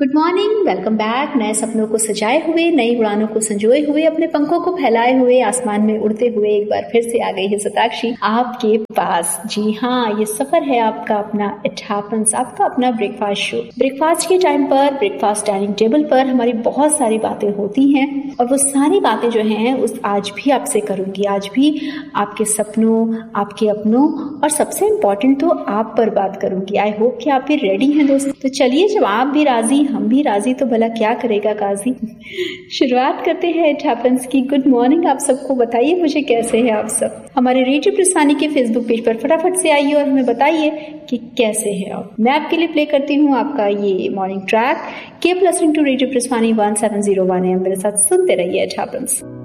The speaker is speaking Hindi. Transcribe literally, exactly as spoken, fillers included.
Good morning, welcome back. नए सपनों को सजाए हुए, नई उड़ानों को संजोए हुए, अपने पंखों को फैलाए हुए, आसमान में उड़ते हुए एक बार फिर से आ गई है शताक्षी आपके पास। जी हाँ, ये सफर है आपका अपना इट हैपेंस, आपका अपना ब्रेकफास्ट शो। ब्रेकफास्ट के टाइम पर, ब्रेकफास्ट डाइनिंग टेबल पर हमारी बहुत सारी बातें होती हैं और वो सारी बातें जो हैं उस आज भी आपसे करूंगी। आज भी आपके सपनों, आपके अपनों और सबसे इम्पोर्टेंट तो आप पर बात करूंगी। आई होप कि आप भी रेडी हैं दोस्तों। तो चलिए, जब आप भी राजी, हम भी राजी, तो भला क्या करेगा काजी। शुरुआत करते हैं इट हैपेंस की। गुड मॉर्निंग आप सबको। बताइए मुझे कैसे हैं आप सब। हमारे रेडियो प्रस्थानी के फेसबुक पेज पर फटाफट से आइए और हमें बताइए कि कैसे हैं आप। मैं आपके लिए प्ले करती हूँ आपका ये morning track. Keep listening to radio प्रस्थानी one seven zero one M. मेरे साथ सुनते रहिए इट हैपेंस।